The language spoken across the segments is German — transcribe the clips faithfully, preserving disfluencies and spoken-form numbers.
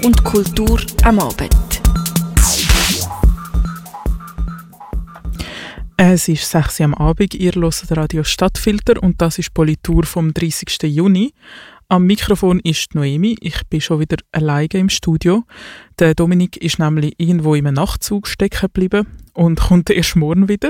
und Kultur am Abend. Es ist sechs Uhr am Abend, ihr hört Radio Stadtfilter und das ist die Politur vom dreißigsten Juni. Am Mikrofon ist Noemi, ich bin schon wieder alleine im Studio. Der Dominik ist nämlich irgendwo im Nachtzug stecken geblieben und kommt erst morgen wieder.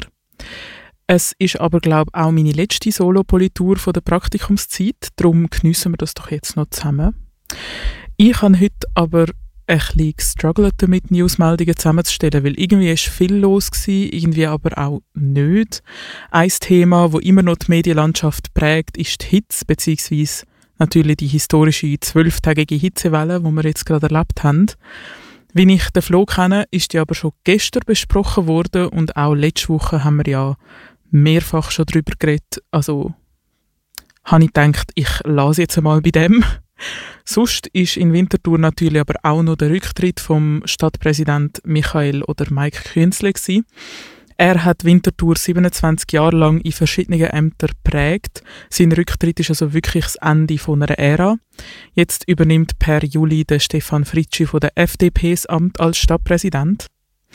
Es ist aber, glaube ich, auch meine letzte Solo-Politur von der Praktikumszeit, darum geniessen wir das doch jetzt noch zusammen. Ich habe heute aber ein bisschen gestruggelt damit, Newsmeldungen zusammenzustellen, weil irgendwie war viel los gewesen, irgendwie aber auch nicht. Ein Thema, das immer noch die Medienlandschaft prägt, ist die Hitze, beziehungsweise natürlich die historische zwölftägige Hitzewelle, die wir jetzt gerade erlebt haben. Wie ich den Flo kenne, ist die aber schon gestern besprochen worden und auch letzte Woche haben wir ja mehrfach schon darüber geredet. Also habe ich gedacht, ich lasse jetzt einmal bei dem. Sonst ist in Winterthur natürlich aber auch noch der Rücktritt vom Stadtpräsident Michael oder Mike Künzle gewesen. Er hat Winterthur siebenundzwanzig Jahre lang in verschiedenen Ämtern geprägt. Sein Rücktritt ist also wirklich das Ende von einer Ära. Jetzt übernimmt per Juli der Stefan Fritschi von der F D P das Amt als Stadtpräsident.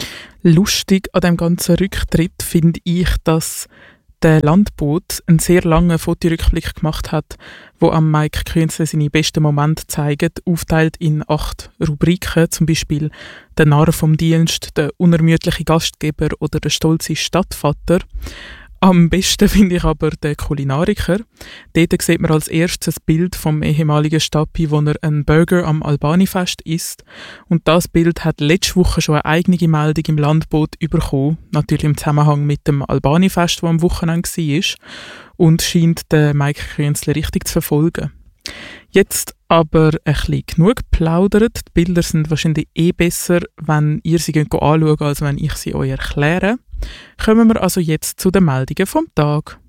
Lustig an dem ganzen Rücktritt finde ich, dass der Landboot einen sehr langen Fotorückblick gemacht hat, wo am Mike Künzle seine besten Momente zeigt, aufteilt in acht Rubriken, zum Beispiel der Narr vom Dienst, der unermüdliche Gastgeber oder der stolze Stadtvater. Am besten finde ich aber den Kulinariker. Dort sieht man als erstes ein Bild vom ehemaligen Stappi, wo er einen Burger am Albani-Fest isst. Und das Bild hat letzte Woche schon eine eigene Meldung im Landboot bekommen, natürlich im Zusammenhang mit dem Albani-Fest, das am Wochenende war, und scheint den Mike Künzle richtig zu verfolgen. Jetzt aber ein bisschen genug geplaudert. Die Bilder sind wahrscheinlich eh besser, wenn ihr sie anschaut, als wenn ich sie euch erkläre. Kommen wir also jetzt zu den Meldungen vom Tag.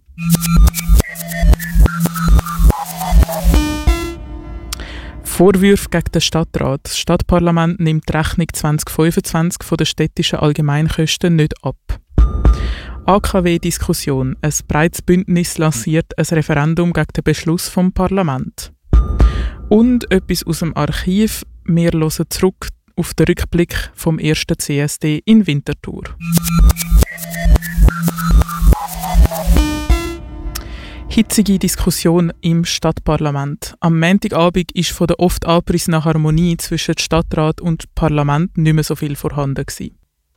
Vorwürfe gegen den Stadtrat. Das Stadtparlament nimmt die Rechnung zwanzig fünfundzwanzig von den städtischen Allgemeinkosten nicht ab. A K W-Diskussion. Ein breites Bündnis lanciert ein Referendum gegen den Beschluss vom Parlament. Und etwas aus dem Archiv. Wir hören zurück auf den Rückblick vom ersten C S D in Winterthur. Hitzige Diskussion im Stadtparlament. Am Montagabend ist von der oft angepriesenen Harmonie zwischen Stadtrat und Parlament nicht mehr so viel vorhanden gewesen.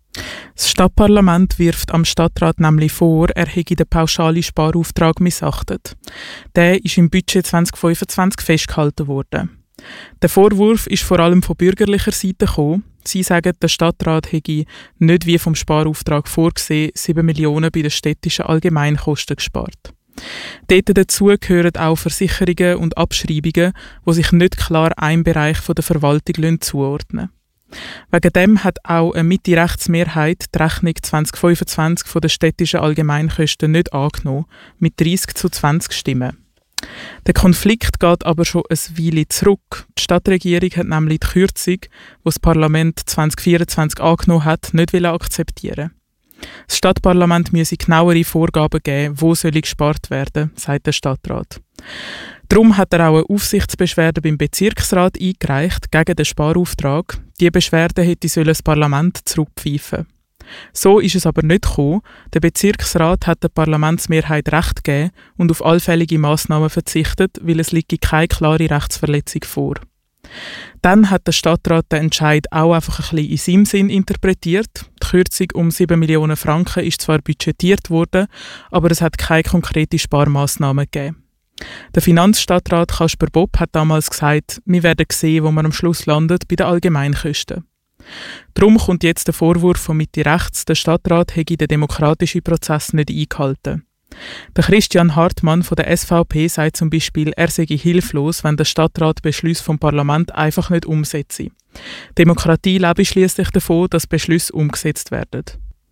Das Stadtparlament wirft am Stadtrat nämlich vor, er hätte den pauschalen Sparauftrag missachtet. Der ist im Budget zwanzig fünfundzwanzig festgehalten worden. Der Vorwurf ist vor allem von bürgerlicher Seite gekommen. Sie sagen, der Stadtrat hätte nicht wie vom Sparauftrag vorgesehen sieben Millionen bei den städtischen Allgemeinkosten gespart. Dort dazu gehören auch Versicherungen und Abschreibungen, die sich nicht klar einem Bereich der Verwaltung zuordnen lassen. Wegen dem hat auch eine Mitte-Rechts-Mehrheit die Rechnung zwanzig fünfundzwanzig von den städtischen Allgemeinkosten nicht angenommen, mit dreißig zu zwanzig Stimmen. Der Konflikt geht aber schon ein Weile zurück. Die Stadtregierung hat nämlich die Kürzung, die das Parlament zwanzig vierundzwanzig angenommen hat, nicht akzeptieren. Das Stadtparlament müsse genauere Vorgaben geben, wo soll gespart werden, sagt der Stadtrat. Darum hat er auch eine Aufsichtsbeschwerde beim Bezirksrat eingereicht gegen den Sparauftrag. Die Beschwerde hätte sollen das Parlament zurückpfeifen. So ist es aber nicht gekommen. Der Bezirksrat hat der Parlamentsmehrheit Recht gegeben und auf allfällige Massnahmen verzichtet, weil es liege keine klare Rechtsverletzung vor. Dann hat der Stadtrat den Entscheid auch einfach ein bisschen in seinem Sinn interpretiert. Die Kürzung um sieben Millionen Franken ist zwar budgetiert worden, aber es hat keine konkreten Sparmaßnahmen gegeben. Der Finanzstadtrat Kasper Bob hat damals gesagt, wir werden sehen, wo man am Schluss landet bei den Allgemeinkosten. Darum kommt jetzt der Vorwurf von Mitte rechts, der Stadtrat hätte den demokratischen Prozess nicht eingehalten. Der Christian Hartmann von der S V P sagt zum Beispiel, er sei hilflos, wenn der Stadtrat Beschlüsse vom Parlament einfach nicht umsetze. Demokratie lebe schliesslich davon, dass Beschlüsse umgesetzt werden.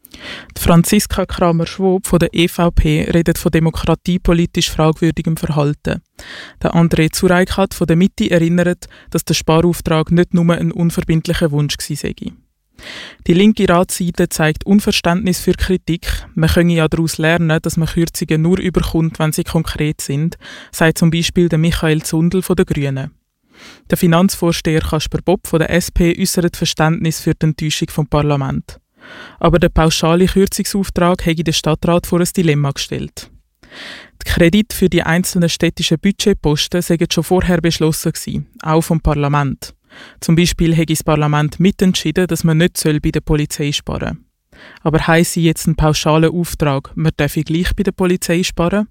Die Franziska Kramer-Schwob von der E V P redet von demokratiepolitisch fragwürdigem Verhalten. Der André Zureikat von der Mitte erinnert, dass der Sparauftrag nicht nur ein unverbindlicher Wunsch gewesen sei. Die linke Ratsseite zeigt Unverständnis für Kritik. Man könne ja daraus lernen, dass man Kürzungen nur überkommt, wenn sie konkret sind, sagt zum Beispiel der Michael Zundel von den Grünen. Der Finanzvorsteher Kasper Bob von der S P äußert Verständnis für die Enttäuschung vom Parlament. Aber der pauschale Kürzungsauftrag hätte den Stadtrat vor ein Dilemma gestellt. Die Kredite für die einzelnen städtischen Budgetposten seien schon vorher beschlossen gewesen, auch vom Parlament. Zum Beispiel hätte das Parlament mitentschieden, dass man nicht bei der Polizei sparen soll. Aber heisst jetzt einen pauschalen Auftrag, man dürfe gleich bei der Polizei sparen?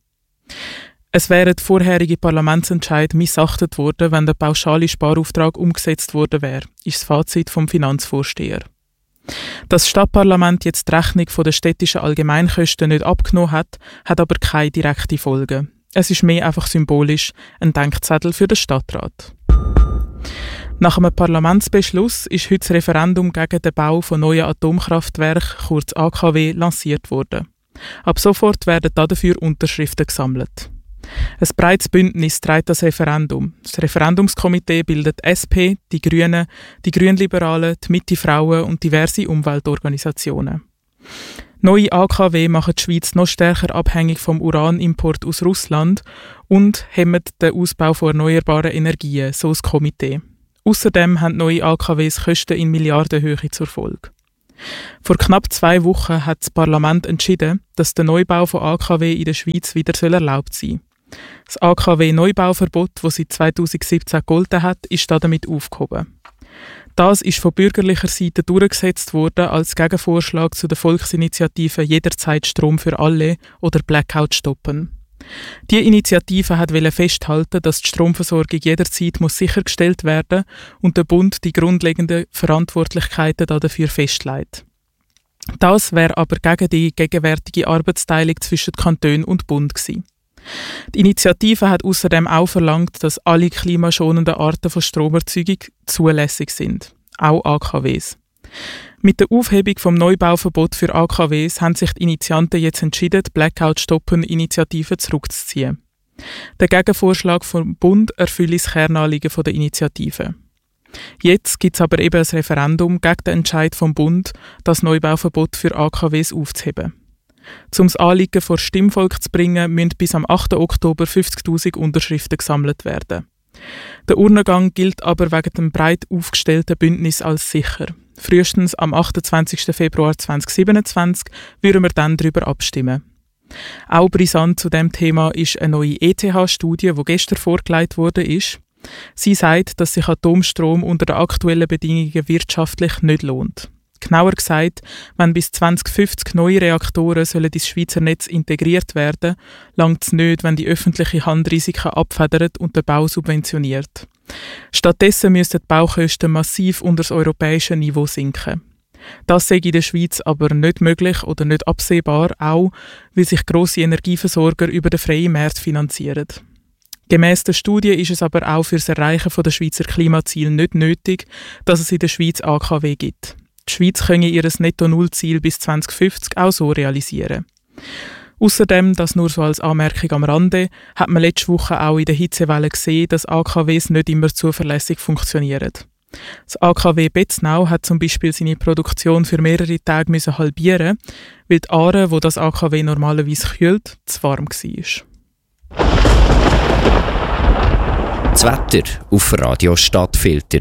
Es wäre der vorherige Parlamentsentscheid missachtet worden, wenn der pauschale Sparauftrag umgesetzt worden wäre, ist das Fazit vom Finanzvorsteher. Dass das Stadtparlament jetzt die Rechnung von den städtischen Allgemeinkosten nicht abgenommen hat, hat aber keine direkte Folge. Es ist mehr einfach symbolisch ein Denkzettel für den Stadtrat. Nach einem Parlamentsbeschluss ist heute das Referendum gegen den Bau von neuen Atomkraftwerken, kurz A K W, lanciert worden. Ab sofort werden dafür Unterschriften gesammelt. Ein breites Bündnis trägt das Referendum. Das Referendumskomitee bildet S P, die Grünen, die Grünliberalen, die Mitte-Frauen und diverse Umweltorganisationen. Neue A K W machen die Schweiz noch stärker abhängig vom Uranimport aus Russland und hemmen den Ausbau von erneuerbaren Energien, so das Komitee. Außerdem haben neue A K Ws Kosten in Milliardenhöhe zur Folge. Vor knapp zwei Wochen hat das Parlament entschieden, dass der Neubau von A K W in der Schweiz wieder erlaubt sein soll. Das A K W-Neubauverbot, das seit zweitausendsiebzehn gegolten hat, ist damit aufgehoben. Das ist von bürgerlicher Seite durchgesetzt worden als Gegenvorschlag zu der Volksinitiative «Jederzeit Strom für alle» oder «Blackout stoppen». Die Initiative wollte festhalten, dass die Stromversorgung jederzeit muss sichergestellt werden und der Bund die grundlegenden Verantwortlichkeiten dafür festlegt. Das wäre aber gegen die gegenwärtige Arbeitsteilung zwischen Kanton und Bund gewesen. Die Initiative hat außerdem auch verlangt, dass alle klimaschonenden Arten von Stromerzeugung zulässig sind, auch A K Ws. Mit der Aufhebung vom Neubauverbot für A K Ws haben sich die Initianten jetzt entschieden, die Blackout-Stoppen-Initiative zurückzuziehen. Der Gegenvorschlag vom Bund erfülle das Kernanliegen der Initiative. Jetzt gibt es aber eben ein Referendum gegen den Entscheid vom Bund, das Neubauverbot für A K Ws aufzuheben. Um das Anliegen vor Stimmvolk zu bringen, müssen bis am achten Oktober fünfzigtausend Unterschriften gesammelt werden. Der Urnengang gilt aber wegen dem breit aufgestellten Bündnis als sicher. Frühestens am achtundzwanzigsten Februar zweitausendsiebenundzwanzig würden wir dann darüber abstimmen. Auch brisant zu diesem Thema ist eine neue E T H-Studie, die gestern vorgelegt wurde. Sie sagt, dass sich Atomstrom unter den aktuellen Bedingungen wirtschaftlich nicht lohnt. Genauer gesagt, wenn bis zwanzig fünfzig neue Reaktoren sollen ins Schweizer Netz integriert werden, langt es nicht, wenn die öffentliche Hand Risiken abfedert und den Bau subventioniert. Stattdessen müssten die Baukosten massiv unter das europäische Niveau sinken. Das sei in der Schweiz aber nicht möglich oder nicht absehbar, auch weil sich grosse Energieversorger über den freien Markt finanzieren. Gemäss der Studie ist es aber auch für das Erreichen der Schweizer Klimaziele nicht nötig, dass es in der Schweiz A K W gibt. Die Schweiz könne ihr Netto-Null-Ziel bis zwanzig fünfzig auch so realisieren. Außerdem, das nur so als Anmerkung am Rande, hat man letzte Woche auch in der Hitzewelle gesehen, dass A K Ws nicht immer zuverlässig funktionieren. Das A K W Betznau hat zum Beispiel seine Produktion für mehrere Tage müssen halbieren, weil die Aare, wo das A K W normalerweise kühlt, zu warm war. Das Wetter auf Radio Stadtfilter.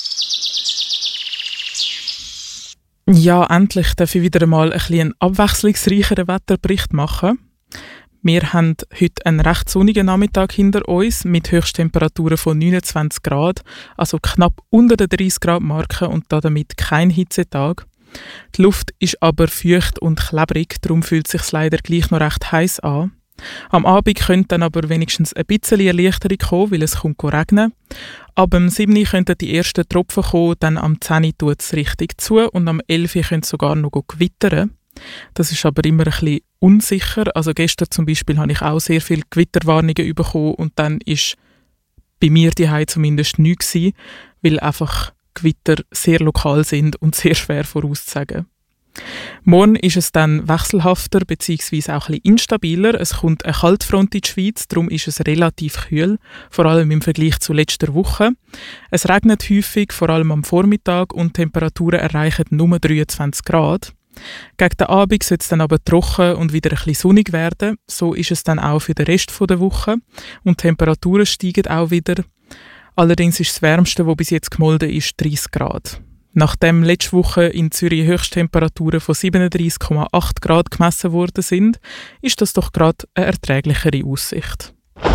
Ja, endlich darf ich wieder einmal ein bisschen einen abwechslungsreicheren Wetterbericht machen. Wir haben heute einen recht sonnigen Nachmittag hinter uns mit Höchsttemperaturen von neunundzwanzig Grad, also knapp unter der dreißig Grad Marke und damit kein Hitzetag. Die Luft ist aber feucht und klebrig, darum fühlt es sich leider gleich noch recht heiß an. Am Abend könnte dann aber wenigstens ein bisschen Erleichterung kommen, weil es kommt regnen. Ab dem sieben Uhr könnten die ersten Tropfen kommen, dann am zehn Uhr tut es richtig zu und am elf Uhr könnte es sogar noch gewittern. Das ist aber immer ein bisschen unsicher. Also gestern zum Beispiel habe ich auch sehr viele Gewitterwarnungen bekommen und dann ist bei mir daheim zumindest nichts gewesen, weil einfach Gewitter sehr lokal sind und sehr schwer vorauszusagen. Morgen ist es dann wechselhafter bzw. auch ein bisschen instabiler. Es kommt eine Kaltfront in die Schweiz, darum ist es relativ kühl, vor allem im Vergleich zu letzter Woche. Es regnet häufig, vor allem am Vormittag, und die Temperaturen erreichen nur dreiundzwanzig Grad. Gegen den Abend soll es dann aber trocken und wieder ein bisschen sonnig werden. So ist es dann auch für den Rest der Woche und die Temperaturen steigen auch wieder. Allerdings ist das Wärmste, das bis jetzt gemolden ist, dreißig Grad. Nachdem letzte Woche in Zürich Höchsttemperaturen von siebenunddreißig Komma acht Grad gemessen worden sind, ist das doch gerade eine erträglichere Aussicht.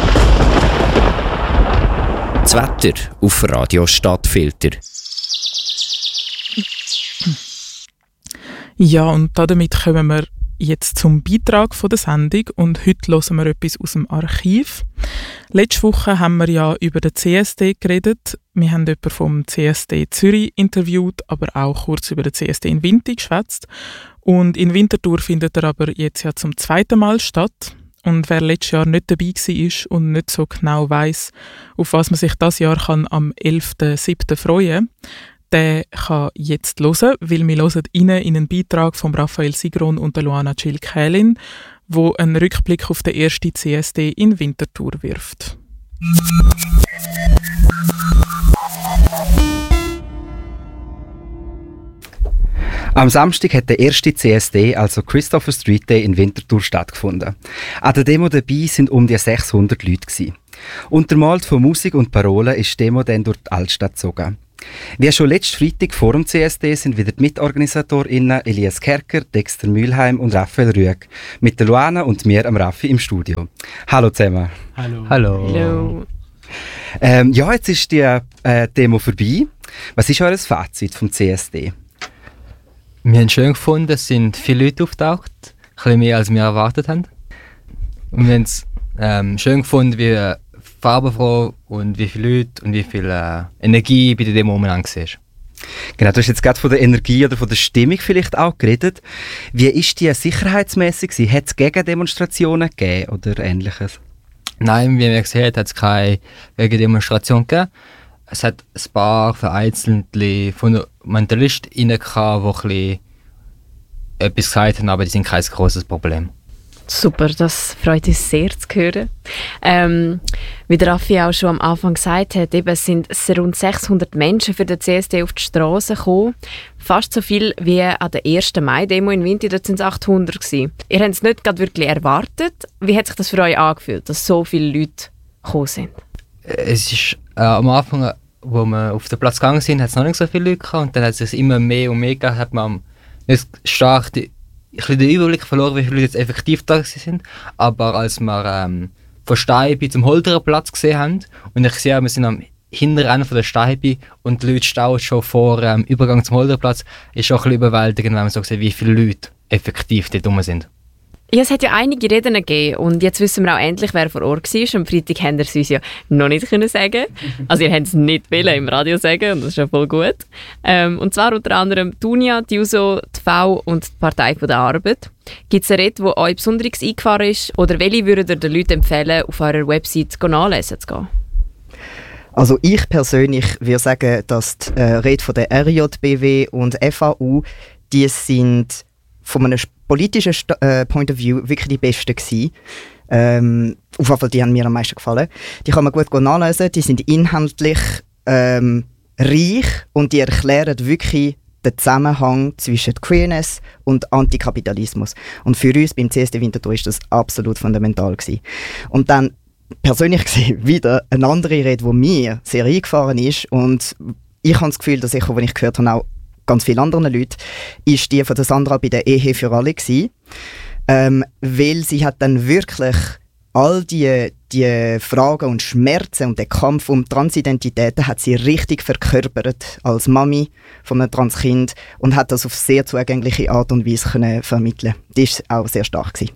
Das Wetter auf Radio Stadtfilter. Ja, und damit kommen wir jetzt zum Beitrag von der Sendung und heute hören wir etwas aus dem Archiv. Letzte Woche haben wir ja über den C S D geredet. Wir haben jemanden vom C S D Zürich interviewt, aber auch kurz über den C S D in Winti geschwätzt. Und in Winterthur findet er aber jetzt ja zum zweiten Mal statt. Und wer letztes Jahr nicht dabei war und nicht so genau weiss, auf was man sich dieses Jahr kann am elften siebten freuen kann, der kann jetzt hören, weil wir hören rein in einen Beitrag von Raphael Sigron und der Luana Gil-Kählin, wo einen Rückblick auf den ersten C S D in Winterthur wirft. Am Samstag hat der erste C S D, also Christopher Street Day, in Winterthur stattgefunden. An der Demo dabei sind um die sechshundert Leute gewesen. Untermalt von Musik und Parolen ist die Demo dann durch die Altstadt gezogen. Wie schon letzten Freitag vor dem C S D sind wieder die MitorganisatorInnen Elias Kerker, Dexter Mühlheim und Raphael Rüegg mit der Luana und mir, am Raffi, im Studio. Hallo zusammen. Hallo. Hallo. Hallo. Ähm, ja, jetzt ist die äh, Demo vorbei. Was ist euer Fazit vom C S D? Wir haben es schön gefunden, es sind viele Leute auftaucht, ein bisschen mehr als wir erwartet haben. Und wir haben es ähm, schön gefunden, wie farbenfroh und wie viele Leute und wie viel äh, Energie bei der Demo umeinander war. Genau, du hast jetzt gerade von der Energie oder von der Stimmung vielleicht auch geredet. Wie ist die sicherheitsmässig? Hat es Gegendemonstrationen gegeben oder Ähnliches? Nein, wie wir gesehen haben, hat es keine Gegendemonstration gegeben. Es hat ein paar vereinzelte FundamentalistInnen gehabt, die etwas gesagt haben, aber die sind kein grosses Problem. Super, das freut uns sehr zu hören. Ähm, wie der Raffi auch schon am Anfang gesagt hat, eben sind rund sechshundert Menschen für den C S D auf die Straße gekommen. Fast so viel wie an der ersten Mai-Demo in Winti, dort waren es achthundert gewesen. Ihr habt es nicht gerade wirklich erwartet. Wie hat sich das für euch angefühlt, dass so viele Leute gekommen sind? Es ist äh, am Anfang, wo wir auf den Platz gegangen sind, hat es noch nicht so viele Leute gehabt und dann hat es immer mehr und mehr gegeben, hat man nicht stark die, ich den Überblick verloren, wie viele Leute jetzt effektiv da sind. Aber als wir ähm, von Steibi zum Holderer-Platz gesehen haben und ich sehe, wir sind am hinteren Ende von der Steibi und die Leute stauen schon vor dem ähm, Übergang zum Holderer-Platz, ist schon ein bisschen überwältigend, wenn man so sieht, wie viele Leute effektiv dort rum sind. Ja, es hat ja einige Reden gegeben und jetzt wissen wir auch endlich, wer vor Ort war. Am Freitag haben wir es uns ja noch nicht können sagen. Also ihr habt es nicht wollen im Radio sagen und das ist ja voll gut. Ähm, und zwar unter anderem die Unia, die Juso, die V und die Partei der Arbeit. Gibt es eine Rede, die euch besonders eingefahren ist? Oder welche würdet ihr den Leuten empfehlen, auf eurer Website nachlesen zu gehen? Also ich persönlich würde sagen, dass die äh, Rede von der R J B W und F A U, die sind von einem politischen St- äh, Point of View wirklich die besten gewesen. Ähm, auf jeden Fall, die haben mir am meisten gefallen. Die kann man gut nachlesen, die sind inhaltlich ähm, reich und die erklären wirklich den Zusammenhang zwischen Queerness und Antikapitalismus. Und für uns beim C S D Winterthur war das absolut fundamental gewesen. Und dann persönlich gesehen wieder eine andere Rede, die mir sehr eingefahren ist und ich habe das Gefühl, dass ich, wenn ich gehört habe, auch ganz viele andere Leute, ist die von der Sandra bei der Ehe für alle gewesen. Ähm, weil sie hat dann wirklich all die, die Fragen und Schmerzen und den Kampf um Transidentitäten hat sie richtig verkörpert als Mami von einem Transkind und hat das auf sehr zugängliche Art und Weise können vermitteln. Die war auch sehr stark gewesen.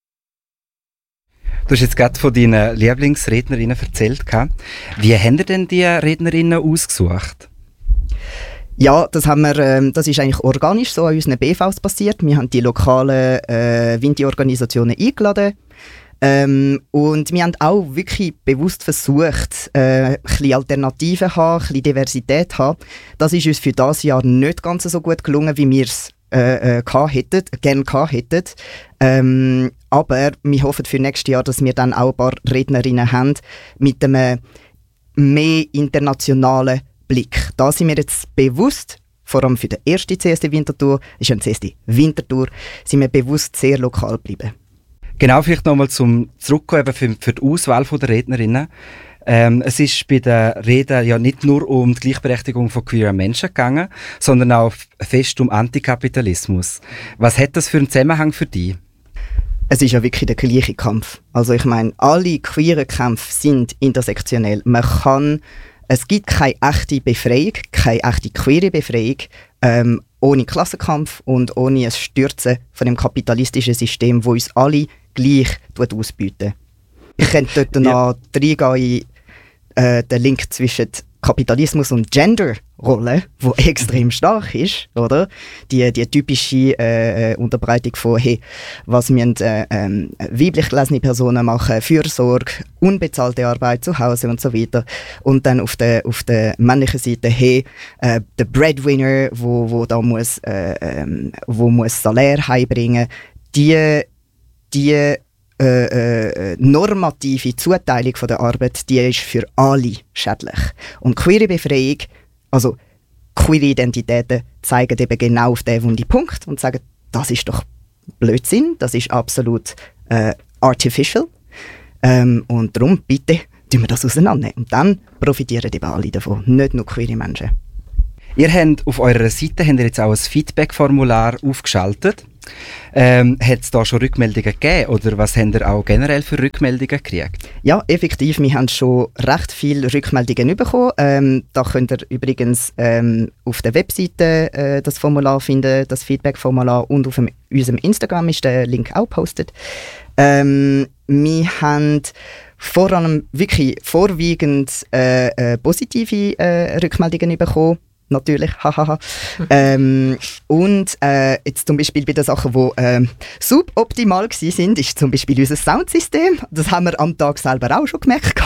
Du hast jetzt gerade von deinen Lieblingsrednerinnen erzählt. Wie haben denn die Rednerinnen ausgesucht? Ja, das, haben wir, ähm, das ist eigentlich organisch so an unseren B Vs passiert. Wir haben die lokalen äh, Winti-Organisationen eingeladen. Ähm, und wir haben auch wirklich bewusst versucht, äh, ein bisschen Alternativen zu haben, ein bisschen Diversität zu haben. Das ist uns für dieses Jahr nicht ganz so gut gelungen, wie wir es äh, äh, hätten, gerne gehabt hätten. Ähm, aber wir hoffen für nächstes Jahr, dass wir dann auch ein paar Rednerinnen haben mit einem mehr internationalen Blick. Da sind wir jetzt bewusst, vor allem für den ersten C S D Winterthur, ist ein C S D Winterthur, sind wir bewusst sehr lokal geblieben. Genau, vielleicht nochmal zum Zurückkommen für, für die Auswahl der Rednerinnen. Ähm, es ist bei den Reden ja nicht nur um die Gleichberechtigung von queeren Menschen gegangen, sondern auch fest um Antikapitalismus. Was hat das für einen Zusammenhang für dich? Es ist ja wirklich der gleiche Kampf. Also ich meine, alle queeren Kämpfe sind intersektionell. Man kann, es gibt keine echte Befreiung, keine echte queere Befreiung ähm, ohne Klassenkampf und ohne ein Stürzen von dem kapitalistischen System, wo uns alle gleich ausbeutet. Ich könnte dort noch reingehen in äh, den Link zwischen Kapitalismus und Genderrolle, wo extrem stark ist, oder? Die, die typische äh, Unterbreitung von, hey, was müssen äh, äh, weiblich gelesene Personen machen, Fürsorge, unbezahlte Arbeit zu Hause und so weiter. Und dann auf der, auf der männlichen Seite, hey, äh, der Breadwinner, wo, wo da muss, äh, äh, wo muss Salär heimbringen, die, die Äh, äh, normative Zuteilung von der Arbeit, die ist für alle schädlich. Und queere Befreiung, also queere Identitäten, zeigen eben genau auf den wunden Punkt und sagen, das ist doch Blödsinn, das ist absolut äh, artificial. Ähm, und darum, bitte, tun wir das auseinander. Und dann profitieren eben alle davon, nicht nur queere Menschen. Ihr habt auf eurer Seite habt ihr jetzt auch ein Feedback-Formular aufgeschaltet. Ähm, hat es da schon Rückmeldungen gegeben oder was habt ihr auch generell für Rückmeldungen gekriegt? Ja, effektiv, wir haben schon recht viele Rückmeldungen bekommen. Ähm, da könnt ihr übrigens ähm, auf der Webseite äh, das Formular finden, das Feedback-Formular, und auf dem, unserem Instagram ist der Link auch gepostet. Ähm, wir haben vor allem wirklich vorwiegend äh, äh, positive äh, Rückmeldungen bekommen. Natürlich, hahaha. ähm, und äh, jetzt zum Beispiel bei den Sachen, die äh, suboptimal waren, ist zum Beispiel unser Soundsystem. Das haben wir am Tag selber auch schon gemerkt.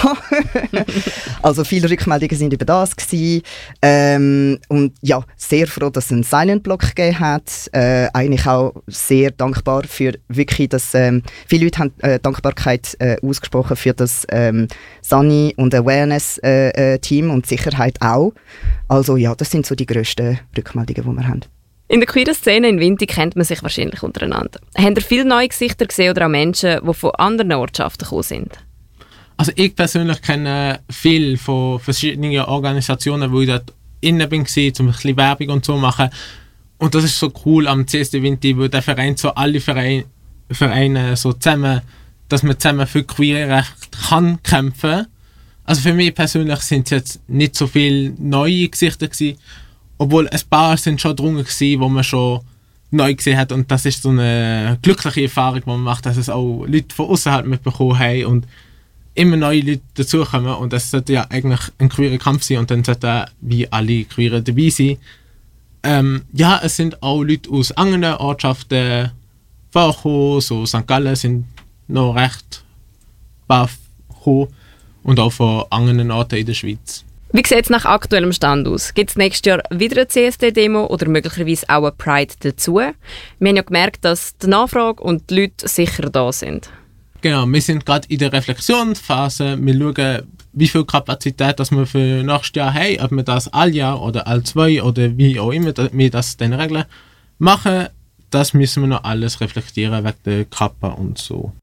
Also viele Rückmeldungen sind über das gewesen. Ähm, und ja, sehr froh, dass es einen Silent Block gegeben hat. Äh, eigentlich auch sehr dankbar für wirklich das, ähm, viele Leute haben äh, Dankbarkeit äh, ausgesprochen für das ähm, Sani- und Awareness-Team äh, äh, und Sicherheit auch. Also ja, das sind so die grössten Rückmeldungen, die wir haben. In der queeren Szene in Winti kennt man sich wahrscheinlich untereinander. Habt ihr viele neue Gesichter gesehen oder auch Menschen, die von anderen Ortschaften gekommen sind? Also ich persönlich kenne viele von verschiedenen Organisationen, wo ich dort innen bin, um ein bisschen Werbung und so machen. Und das ist so cool am C S D Winti, wo der Verein so alle Vereine, Vereine so zusammen, dass man zusammen für queere Rechte kann kämpfen. Also für mich persönlich sind es jetzt nicht so viele neue Gesichter gewesen, obwohl ein paar sind schon drunter gewesen, wo man schon neu gesehen hat, und das ist so eine glückliche Erfahrung, die man macht, dass es auch Leute von außerhalb mitbekommen haben und immer neue Leute dazukommen, und das sollte ja eigentlich ein queerer Kampf sein und dann sollten wie alle Queere dabei sein. Ähm, ja, es sind auch Leute aus anderen Ortschaften vorgekommen, so Sankt Gallen sind noch recht paar gekommen. Und auch von anderen Orten in der Schweiz. Wie sieht es nach aktuellem Stand aus? Gibt es nächstes Jahr wieder eine C S D-Demo oder möglicherweise auch eine Pride dazu? Wir haben ja gemerkt, dass die Nachfrage und die Leute sicher da sind. Genau, wir sind gerade in der Reflexionsphase. Wir schauen, wie viel Kapazität dass wir für nächstes Jahr haben, ob wir das all Jahr oder all zwei oder wie auch immer wir das dann regeln machen. Das müssen wir noch alles reflektieren wegen der Kappa und so.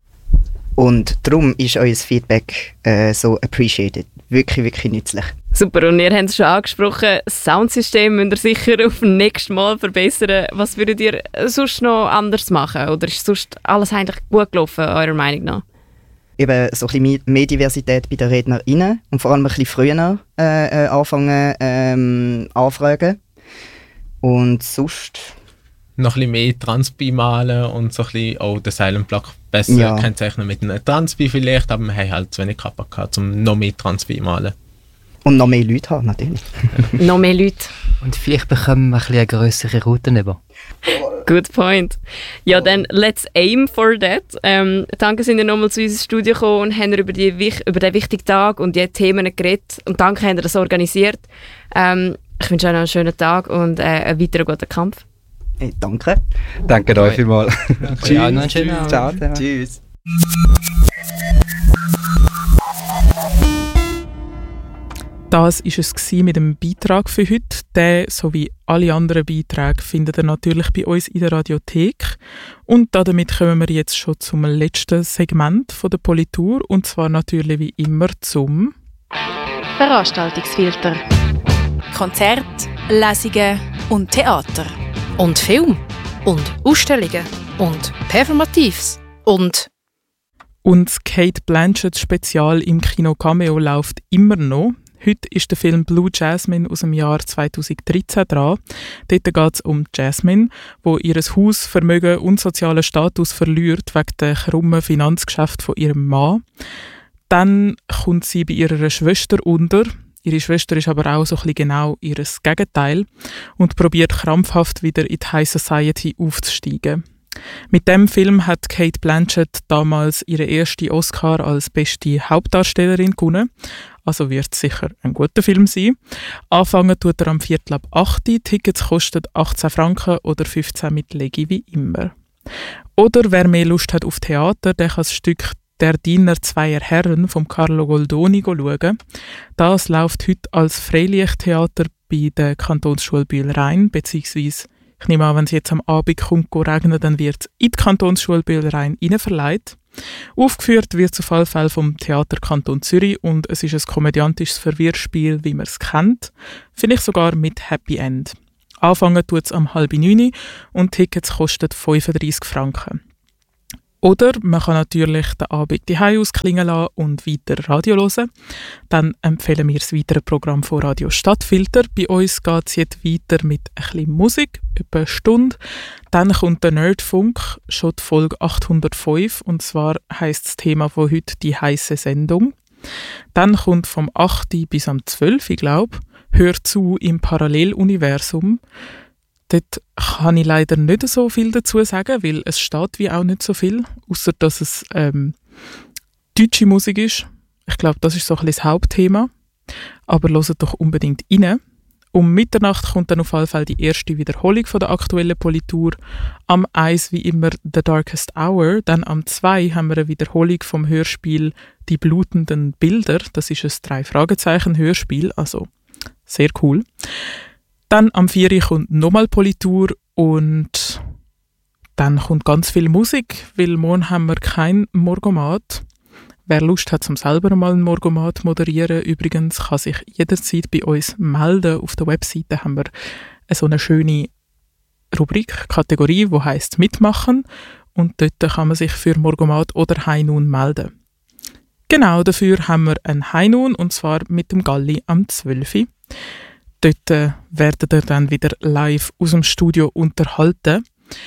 Und darum ist euer Feedback äh, so appreciated. Wirklich, wirklich nützlich. Super, und ihr habt es schon angesprochen, das Soundsystem müsst ihr sicher auf das nächste Mal verbessern. Was würdet ihr sonst noch anders machen? Oder ist sonst alles eigentlich gut gelaufen, eurer Meinung nach? Eben so ein bisschen mehr Diversität bei den RednerInnen und vor allem ein bisschen früher äh, äh, anfangen ähm, anfragen. Und sonst... noch ein bisschen mehr Transpi malen und so ein bisschen auch den Silent Block besser ja. kennzeichnen mit einem Transpi vielleicht, aber wir haben halt zu wenig Kappa gehabt, um noch mehr Transpi malen. Und noch mehr Leute haben, natürlich. Noch mehr Leute. Und vielleicht bekommen wir ein bisschen eine grössere Route über. Good point. Ja, dann let's aim for that. Ähm, danke, sind ihr nochmal zu unserem Studio gekommen und haben über, die, über den wichtigen Tag und die Themen geredet. Und danke, habt ihr das organisiert. Ähm, ich wünsche euch noch einen schönen Tag und äh, einen weiteren guten Kampf. Hey, danke. Danke euch vielmals. Tschüss. Ja, noch einen schönen Abend. Ciao. Tschüss. Das war es mit dem Beitrag für heute. Den sowie alle anderen Beiträge findet ihr natürlich bei uns in der Radiothek. Und damit kommen wir jetzt schon zum letzten Segment von der Politur. Und zwar natürlich wie immer zum Veranstaltungsfilter. Konzerte, Lesungen und Theater. Und Film. Und Ausstellungen. Und Performatives. Und... Und das Cate Blanchett-Spezial im Kino Cameo läuft immer noch. Heute ist der Film Blue Jasmine aus dem Jahr zweitausenddreizehn dran. Dort geht es um Jasmine, die ihr Haus, Vermögen und sozialen Status verliert wegen der krummen Finanzgeschäfte von ihrem Mann. Dann kommt sie bei ihrer Schwester unter. Ihre Schwester ist aber auch so ein bisschen genau ihr Gegenteil und probiert krampfhaft wieder in die High Society aufzusteigen. Mit dem Film hat Cate Blanchett damals ihren ersten Oscar als beste Hauptdarstellerin gewonnen. Also wird es sicher ein guter Film sein. Anfangen tut er am Viertel ab acht. Tickets kosten achtzehn Franken oder fünfzehn mit Legi wie immer. Oder wer mehr Lust hat auf Theater, der kann das Stück «Der Diener zweier Herren» von Carlo Goldoni schauen. Das läuft heute als Freilichttheater bei der Kantonsschule Bühl-Rhein, beziehungsweise ich nehme an, wenn es jetzt am Abend kommt, regnet, dann wird es in die Kantonsschule Bühl-Rhein verleiht. Aufgeführt wird es auf alle Fälle vom Theater Kanton Zürich und es ist ein komödiantisches Verwirrspiel, wie man es kennt. Vielleicht sogar mit Happy End. Anfangen tut es am halb neun und Tickets kosten fünfunddreissig Franken. Oder man kann natürlich den Abend die Hause ausklingen lassen und weiter Radio hören. Dann empfehlen wir das weitere Programm von Radio Stadtfilter. Bei uns geht es jetzt weiter mit ein bisschen Musik, etwa eine Stunde. Dann kommt der Nerdfunk, schon die Folge achthundertfünf. Und zwar heisst das Thema von heute «Die heisse Sendung». Dann kommt vom acht bis am zwölf, ich glaube, «Hör zu im Paralleluniversum». Dort kann ich leider nicht so viel dazu sagen, weil es steht wie auch nicht so viel, außer dass es ähm, deutsche Musik ist. Ich glaube, das ist so ein bisschen das Hauptthema. Aber hört doch unbedingt rein. Um Mitternacht kommt dann auf jeden Fall die erste Wiederholung von der aktuellen Politur. Am eins wie immer «The Darkest Hour». Dann am zwei haben wir eine Wiederholung vom Hörspiel «Die blutenden Bilder». Das ist ein Drei-Fragezeichen-Hörspiel, also sehr cool. Dann am vier kommt nochmal Politur und dann kommt ganz viel Musik, weil morgen haben wir kein Morgomat. Wer Lust hat, zum selber mal einen Morgomat moderieren, übrigens kann sich jederzeit bei uns melden. Auf der Webseite haben wir so eine schöne Rubrik, Kategorie, die heisst «Mitmachen» und dort kann man sich für Morgomat oder Heinun melden. Genau, dafür haben wir ein Heinun und zwar mit dem Galli am zwölf. Dort äh, werdet ihr dann wieder live aus dem Studio unterhalten.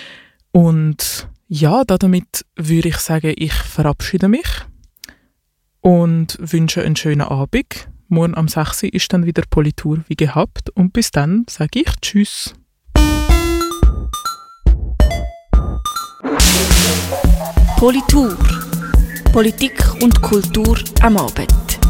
Und ja, damit würde ich sagen, ich verabschiede mich und wünsche einen schönen Abend. Morgen am sechs ist dann wieder Politur wie gehabt. Und bis dann sage ich Tschüss. Politur. Politik und Kultur am Abend.